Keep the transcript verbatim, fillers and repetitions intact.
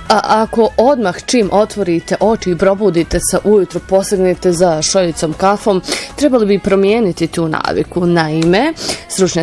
A ako odmah čim otvorite oči i probudite se ujutro, posegnete za šoljicom kafom, trebali bi promijeniti tu naviku. Naime, stručnjaci